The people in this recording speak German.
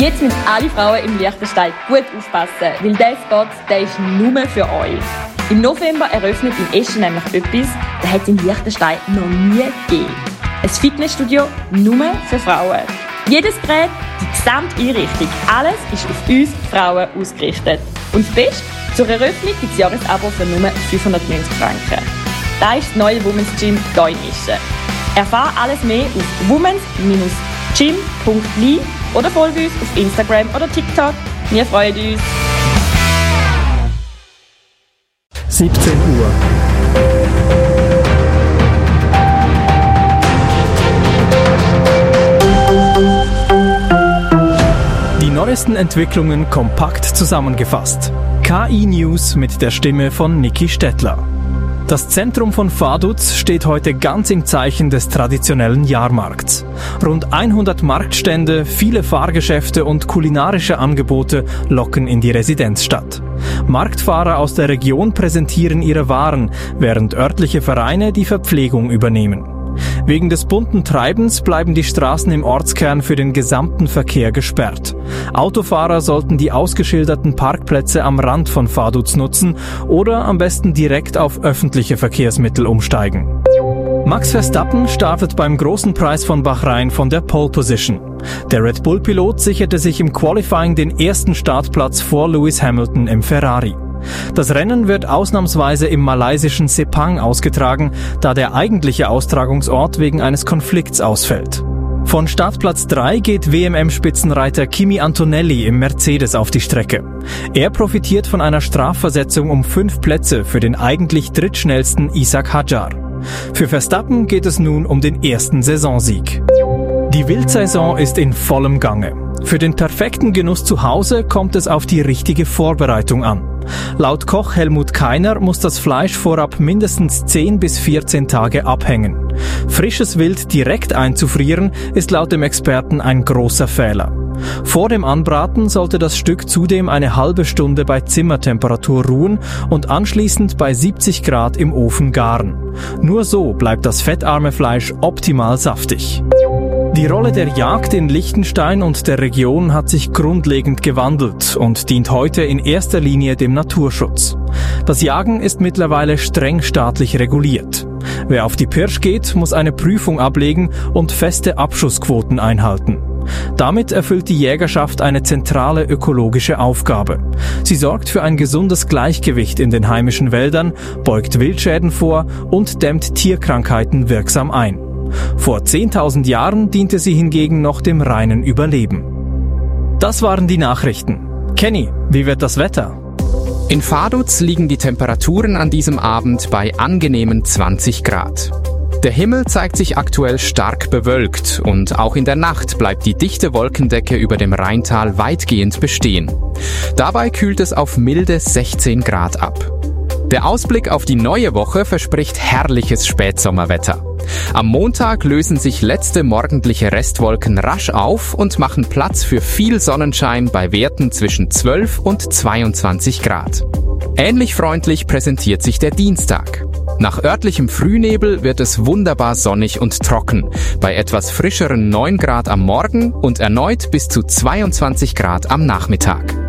Jetzt müssen alle Frauen im Liechtenstein gut aufpassen, weil dieser Spot, der ist nur für euch. Im November eröffnet in Eschen nämlich etwas, das hat es in Liechtenstein noch nie gegeben. Ein Fitnessstudio nur für Frauen. Jedes Gerät, die gesamte Einrichtung, alles ist auf uns Frauen ausgerichtet. Und das Beste, zur Eröffnung gibt es Jahresabo für nur 590 Franken. Das ist das neue Women's Gym hier in Eschen. Erfahre alles mehr auf womens-gym.li oder folge uns auf Instagram oder TikTok. Wir freuen uns. 17 Uhr. Die neuesten Entwicklungen kompakt zusammengefasst. KI-News mit der Stimme von Niki Stettler. Das Zentrum von Vaduz steht heute ganz im Zeichen des traditionellen Jahrmarkts. Rund 100 Marktstände, viele Fahrgeschäfte und kulinarische Angebote locken in die Residenzstadt. Marktfahrer aus der Region präsentieren ihre Waren, während örtliche Vereine die Verpflegung übernehmen. Wegen des bunten Treibens bleiben die Straßen im Ortskern für den gesamten Verkehr gesperrt. Autofahrer sollten die ausgeschilderten Parkplätze am Rand von Vaduz nutzen oder am besten direkt auf öffentliche Verkehrsmittel umsteigen. Max Verstappen startet beim großen Preis von Bahrain von der Pole Position. Der Red Bull-Pilot sicherte sich im Qualifying den ersten Startplatz vor Lewis Hamilton im Ferrari. Das Rennen wird ausnahmsweise im malaysischen Sepang ausgetragen, da der eigentliche Austragungsort wegen eines Konflikts ausfällt. Von Startplatz 3 geht WMM-Spitzenreiter Kimi Antonelli im Mercedes auf die Strecke. Er profitiert von einer Strafversetzung um 5 Plätze für den eigentlich drittschnellsten Ishak Hadjar. Für Verstappen geht es nun um den ersten Saisonsieg. Die Wildsaison ist in vollem Gange. Für den perfekten Genuss zu Hause kommt es auf die richtige Vorbereitung an. Laut Koch Helmut Keiner muss das Fleisch vorab mindestens 10 bis 14 Tage abhängen. Frisches Wild direkt einzufrieren ist laut dem Experten ein großer Fehler. Vor dem Anbraten sollte das Stück zudem eine halbe Stunde bei Zimmertemperatur ruhen und anschließend bei 70 Grad im Ofen garen. Nur so bleibt das fettarme Fleisch optimal saftig. Die Rolle der Jagd in Liechtenstein und der Region hat sich grundlegend gewandelt und dient heute in erster Linie dem Naturschutz. Das Jagen ist mittlerweile streng staatlich reguliert. Wer auf die Pirsch geht, muss eine Prüfung ablegen und feste Abschussquoten einhalten. Damit erfüllt die Jägerschaft eine zentrale ökologische Aufgabe. Sie sorgt für ein gesundes Gleichgewicht in den heimischen Wäldern, beugt Wildschäden vor und dämmt Tierkrankheiten wirksam ein. Vor 10.000 Jahren diente sie hingegen noch dem reinen Überleben. Das waren die Nachrichten. Kenny, wie wird das Wetter? In Vaduz liegen die Temperaturen an diesem Abend bei angenehmen 20 Grad. Der Himmel zeigt sich aktuell stark bewölkt und auch in der Nacht bleibt die dichte Wolkendecke über dem Rheintal weitgehend bestehen. Dabei kühlt es auf milde 16 Grad ab. Der Ausblick auf die neue Woche verspricht herrliches Spätsommerwetter. Am Montag lösen sich letzte morgendliche Restwolken rasch auf und machen Platz für viel Sonnenschein bei Werten zwischen 12 und 22 Grad. Ähnlich freundlich präsentiert sich der Dienstag. Nach örtlichem Frühnebel wird es wunderbar sonnig und trocken, bei etwas frischeren 9 Grad am Morgen und erneut bis zu 22 Grad am Nachmittag.